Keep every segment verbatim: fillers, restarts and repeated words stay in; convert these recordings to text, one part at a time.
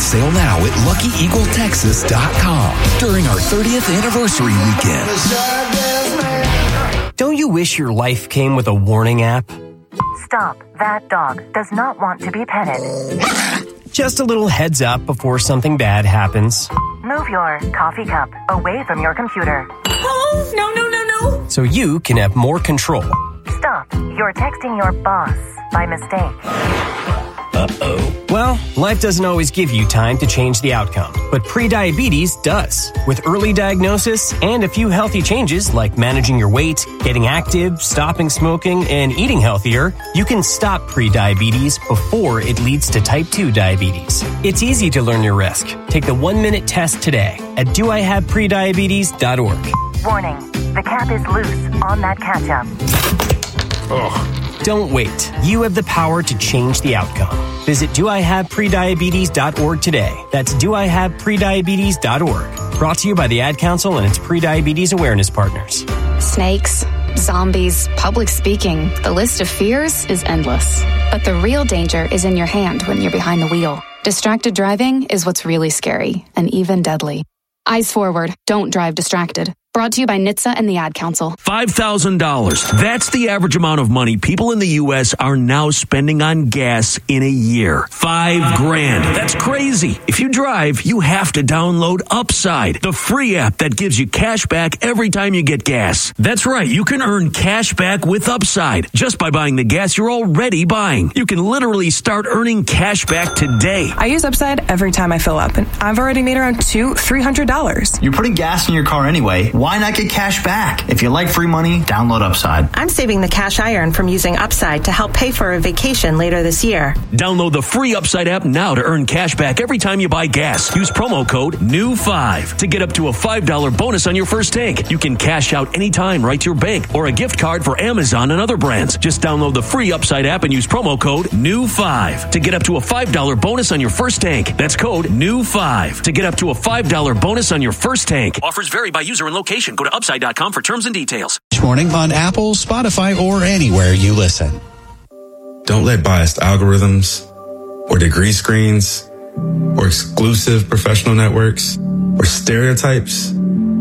sale now at lucky eagle texas dot com during our thirtieth anniversary weekend. Don't you wish your life came with a warning app? Stop. That dog does not want to be petted. Just a little heads up before something bad happens. Move your coffee cup away from your computer. Oh, no, no, no, no. So you can have more control. Stop. You're texting your boss by mistake. Uh-oh. Well, life doesn't always give you time to change the outcome, but prediabetes does. With early diagnosis and a few healthy changes like managing your weight, getting active, stopping smoking, and eating healthier, you can stop prediabetes before it leads to type two diabetes. It's easy to learn your risk. Take the one-minute test today at do I have prediabetes dot org. Warning. The cap is loose on that ketchup. Ugh. Don't wait. You have the power to change the outcome. Visit do I have prediabetes dot org today. That's do I have prediabetes dot org. Brought to you by the Ad Council and its prediabetes awareness partners. Snakes, zombies, public speaking. The list of fears is endless. But the real danger is in your hand when you're behind the wheel. Distracted driving is what's really scary and even deadly. Eyes forward. Don't drive distracted. Brought to you by N H T S A and the Ad Council. five thousand dollars. That's the average amount of money people in the U S are now spending on gas in a year. Five grand. That's crazy. If you drive, you have to download Upside, the free app that gives you cash back every time you get gas. That's right. You can earn cash back with Upside just by buying the gas you're already buying. You can literally start earning cash back today. I use Upside every time I fill up, and I've already made around two, three hundred dollars. You're putting gas in your car anyway. Why not get cash back? If you like free money, download Upside. I'm saving the cash I earn from using Upside to help pay for a vacation later this year. Download the free Upside app now to earn cash back every time you buy gas. Use promo code N E W five to get up to a five dollars bonus on your first tank. You can cash out anytime right to your bank or a gift card for Amazon and other brands. Just download the free Upside app and use promo code N E W five to get up to a five dollars bonus on your first tank. That's code N E W five to get up to a five dollars bonus on your first tank. Offers vary by user and location. Go to upside dot com for terms and details. Each morning on Apple, Spotify, or anywhere you listen. Don't let biased algorithms or degree screens or exclusive professional networks or stereotypes.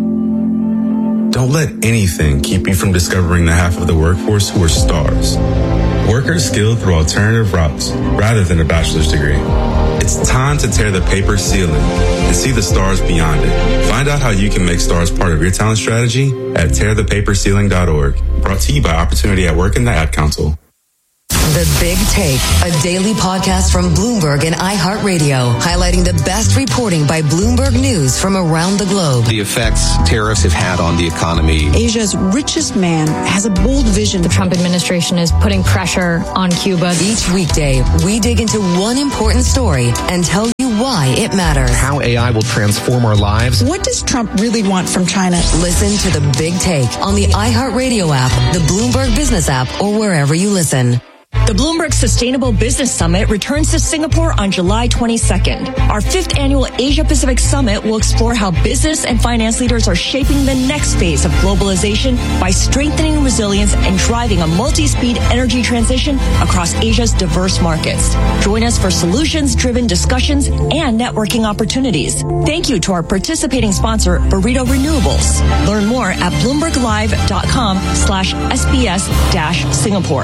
Don't let anything keep you from discovering the half of the workforce who are stars. Workers skilled through alternative routes rather than a bachelor's degree. It's time to tear the paper ceiling and see the stars beyond it. Find out how you can make stars part of your talent strategy at tear the paper ceiling dot org. Brought to you by Opportunity at Work and the Ad Council. The Big Take, a daily podcast from Bloomberg and iHeartRadio, highlighting the best reporting by Bloomberg News from around the globe. The effects tariffs have had on the economy. Asia's richest man has a bold vision. The Trump administration is putting pressure on Cuba. Each weekday, we dig into one important story and tell you why it matters. How A I will transform our lives. What does Trump really want from China? Listen to The Big Take on the iHeartRadio app, the Bloomberg Business app, or wherever you listen. The Bloomberg Sustainable Business Summit returns to Singapore on July twenty-second. Our fifth annual Asia-Pacific Summit will explore how business and finance leaders are shaping the next phase of globalization by strengthening resilience and driving a multi-speed energy transition across Asia's diverse markets. Join us for solutions-driven discussions and networking opportunities. Thank you to our participating sponsor, Burrito Renewables. Learn more at bloomberglive.com slash SBS dash Singapore.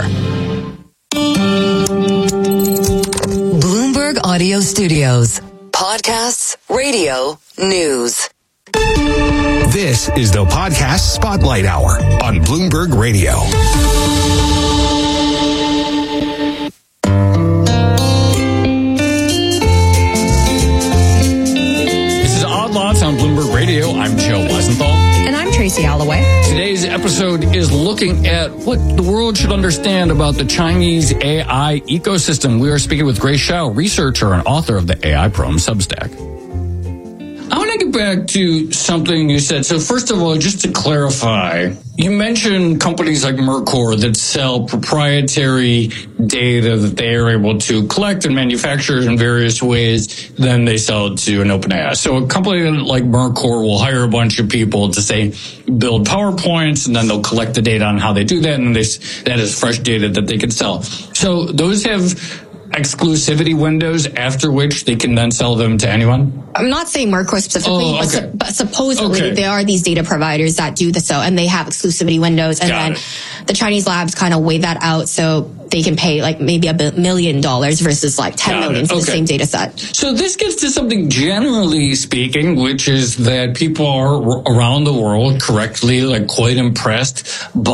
Bloomberg Audio Studios. Podcasts, radio, news. This is the Podcast Spotlight Hour on Bloomberg Radio. This is Odd Lots on Bloomberg Radio. I'm Joe Weisenthal. And I'm Tracy Alloway. Today's episode is looking at what the world should understand about the Chinese A I ecosystem. We are speaking with Grace Shao, researcher and author of the A I Prom Substack. I want to get back to something you said. So first of all, just to clarify, you mentioned companies like Mercor that sell proprietary data that they are able to collect and manufacture in various ways. Then they sell it to an OpenAI. So a company like Mercor will hire a bunch of people to, say, build PowerPoints, and then they'll collect the data on how they do that, and they, that is fresh data that they can sell. So those have exclusivity windows after which they can then sell them to anyone? I'm not saying Merck specifically, oh, okay. but, su- but supposedly okay. there are these data providers that do the so, and they have exclusivity windows, and Got then it. the Chinese labs kind of weigh that out so they can pay like maybe a million dollars versus like ten Got million it. for Okay. the same data set. So this gets to something generally speaking, which is that people are around the world correctly like quite impressed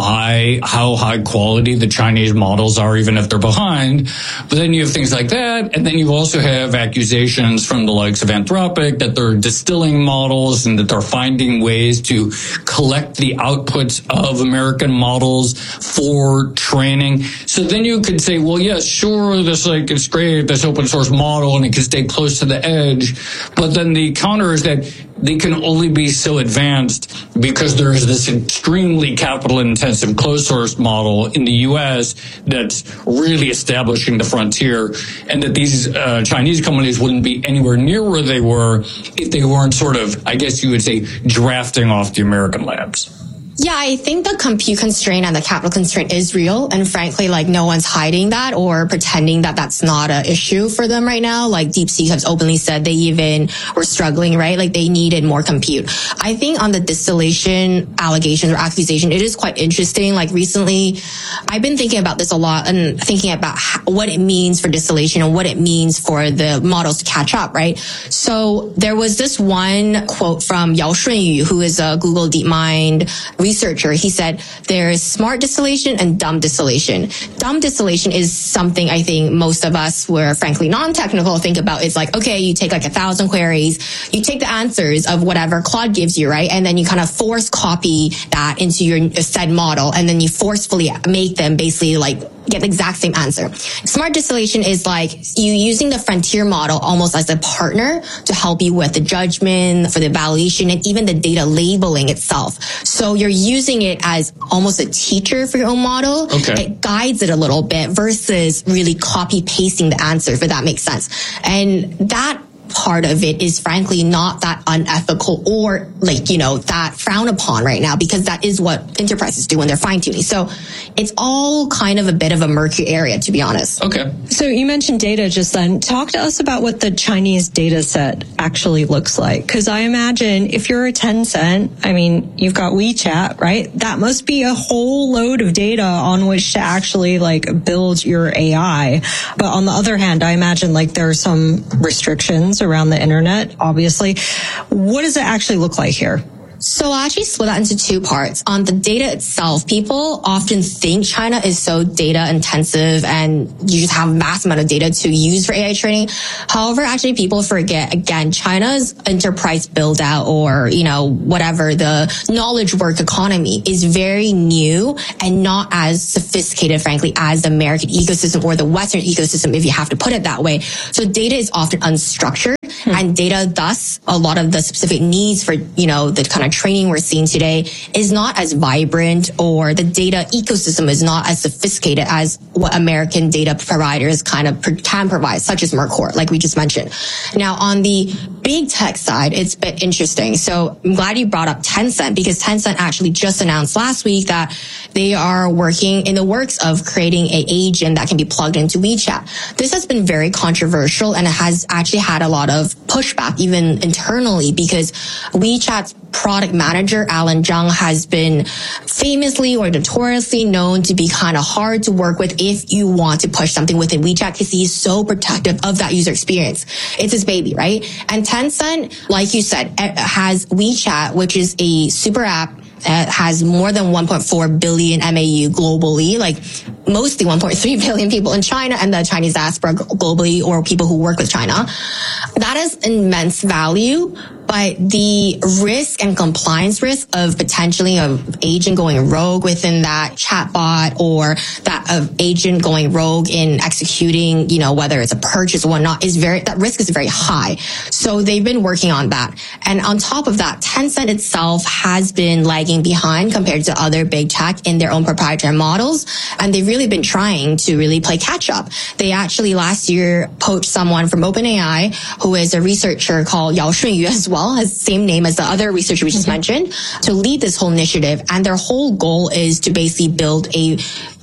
by how high quality the Chinese models are, even if they're behind. But then you have things like that, and then you also have accusations from the likes of Anthropic that they're distilling models and that they're finding ways to collect the outputs of American models for training. So then you could say, well, yes, sure, this like it's great, this open source model, and it can stay close to the edge. But then the counter is that they can only be so advanced because there's this extremely capital intensive closed source model in the U S that's really establishing the frontier, and that these uh, Chinese companies wouldn't be anywhere near where they were if they weren't sort of, I guess you would say, drafting off the American labs. Yeah, I think the compute constraint and the capital constraint is real. And frankly, like no one's hiding that or pretending that that's not an issue for them right now. Like DeepSeek has openly said they even were struggling, right? Like they needed more compute. I think on the distillation allegations or accusation, it is quite interesting. Like recently, I've been thinking about this a lot and thinking about how, what it means for distillation and what it means for the models to catch up, right? So there was this one quote from Yao Shunyu, who is a Google DeepMind researcher. He said there's smart distillation and dumb distillation. Dumb distillation is something I think most of us who are frankly non-technical think about. It's like, okay, you take like a thousand queries, you take the answers of whatever Claude gives you, right? And then you kind of force copy that into your said model, and then you forcefully make them basically like get the exact same answer. Smart distillation is like you using the frontier model almost as a partner to help you with the judgment, for the evaluation, and even the data labeling itself. So you're using it as almost a teacher for your own model. Okay. It guides it a little bit versus really copy pasting the answer, if that makes sense. And that part of it is frankly not that unethical or like, you know, that frowned upon right now, because that is what enterprises do when they're fine tuning. So it's all kind of a bit of a murky area, to be honest. Okay. So you mentioned data just then. Talk to us about what the Chinese data set actually looks like. Because I imagine if you're a Tencent, I mean, you've got WeChat, right? That must be a whole load of data on which to actually like build your A I. But on the other hand, I imagine like there are some restrictions around the internet, obviously. What does it actually look like here? So I actually split that into two parts. On the data itself, people often think China is so data intensive and you just have a mass amount of data to use for A I training. However, actually people forget, again, China's enterprise build out or, you know, whatever, the knowledge work economy is very new and not as sophisticated, frankly, as the American ecosystem or the Western ecosystem, if you have to put it that way. So data is often unstructured. Hmm. And data, thus, a lot of the specific needs for, you know, the kind of training we're seeing today is not as vibrant, or the data ecosystem is not as sophisticated as what American data providers kind of can provide, such as Mercor, like we just mentioned. Now, on the big tech side, it's a bit interesting. So I'm glad you brought up Tencent, because Tencent actually just announced last week that they are working in the works of creating an agent that can be plugged into WeChat. This has been very controversial, and it has actually had a lot of pushback even internally, because WeChat's product manager, Alan Zhang, has been famously or notoriously known to be kind of hard to work with if you want to push something within WeChat, because he's so protective of that user experience. It's his baby, right? And Tencent, like you said, has WeChat, which is a super app. It has more than one point four billion M A U globally, like mostly one point three billion people in China and the Chinese diaspora globally, or people who work with China. That is immense value, but the risk and compliance risk of potentially an agent going rogue within that chatbot, or that of agent going rogue in executing, you know, whether it's a purchase or whatnot, is very, that risk is very high. So they've been working on that. And on top of that, Tencent itself has been lagging behind compared to other big tech in their own proprietary models. And they've really been trying to really play catch up. They actually last year poached someone from OpenAI, who is a researcher called Yao Shunyu as well, has the same name as the other researcher we just mm-hmm. mentioned, to lead this whole initiative. And their whole goal is to basically build a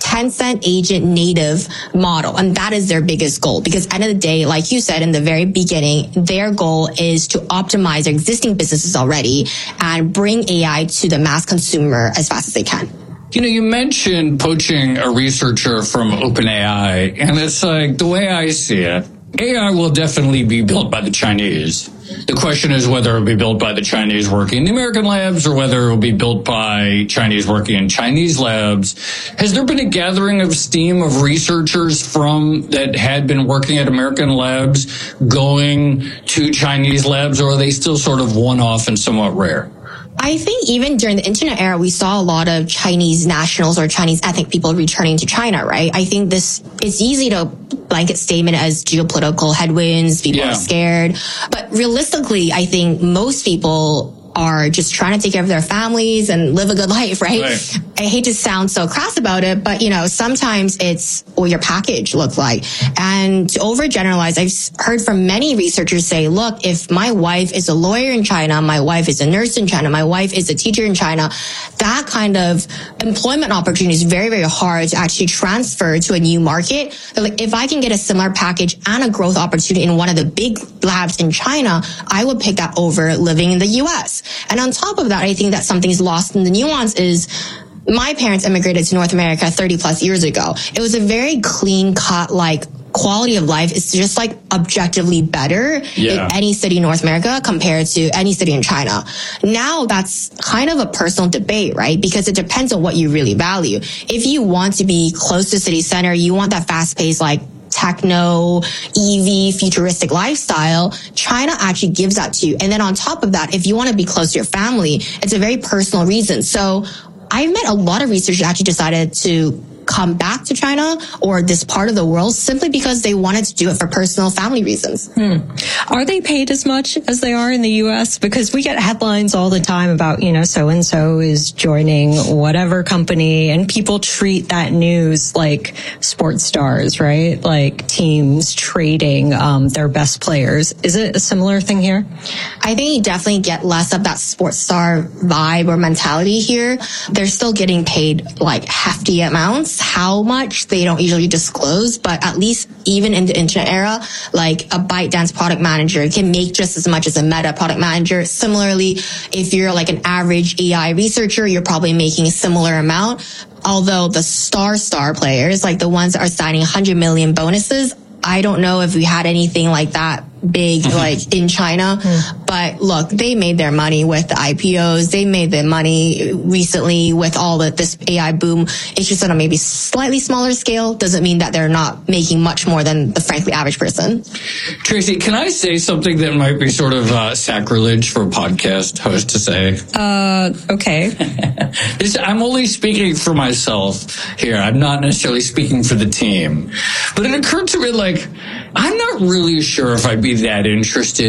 Tencent agent native model. And that is their biggest goal, because at the end of the day, like you said in the very beginning, their goal is to optimize their existing businesses already and bring A I to the mass consumer as fast as they can. You know, you mentioned poaching a researcher from OpenAI, and it's like, the way I see it, A I will definitely be built by the Chinese. The question is whether it will be built by the Chinese working in the American labs or whether it will be built by Chinese working in Chinese labs. Has there been a gathering of steam of researchers from that had been working at American labs going to Chinese labs, or are they still sort of one-off and somewhat rare? I think even during the internet era, we saw a lot of Chinese nationals or Chinese ethnic people returning to China, right? I think this, it's easy to blanket statement as geopolitical headwinds, people yeah. are scared. But realistically, I think most people are just trying to take care of their families and live a good life, right? right? I hate to sound so crass about it, but you know, sometimes it's what your package looks like. And to overgeneralize, I've heard from many researchers say, look, if my wife is a lawyer in China, my wife is a nurse in China, my wife is a teacher in China, that kind of employment opportunity is very, very hard to actually transfer to a new market. So like, if I can get a similar package and a growth opportunity in one of the big labs in China, I would pick that over living in the U S. And on top of that, I think that something's lost in the nuance is my parents immigrated to North America thirty plus years ago. It was a very clean cut, like quality of life is just like objectively better yeah. in any city in North America compared to any city in China. Now that's kind of a personal debate, right? Because it depends on what you really value. If you want to be close to city center, you want that fast paced, like techno, E V, futuristic lifestyle, China actually gives that to you. And then on top of that, if you want to be close to your family, it's a very personal reason. So I've met a lot of researchers actually decided to come back to China or this part of the world simply because they wanted to do it for personal family reasons. Hmm. Are they paid as much as they are in the U S? Because we get headlines all the time about, you know, so-and-so is joining whatever company, and people treat that news like sports stars, right? Like teams trading um, their best players. Is it a similar thing here? I think you definitely get less of that sports star vibe or mentality here. They're still getting paid like hefty amounts. How much they don't usually disclose, but at least even in the internet era, like a ByteDance product manager can make just as much as a Meta product manager. Similarly, if you're like an average A I researcher, you're probably making a similar amount. Although the star star players, like the ones that are signing one hundred million bonuses, I don't know if we had anything like that big, like in China. Mm. But look, they made their money with the I P Os. They made their money recently with all the, this A I boom. It's just on a maybe slightly smaller scale. Doesn't mean that they're not making much more than the frankly average person. Tracy, can I say something that might be sort of uh, sacrilege for a podcast host to say? Uh, okay. this, I'm only speaking for myself here. I'm not necessarily speaking for the team. But it occurred to me, like, I'm not really sure if I'd be that interested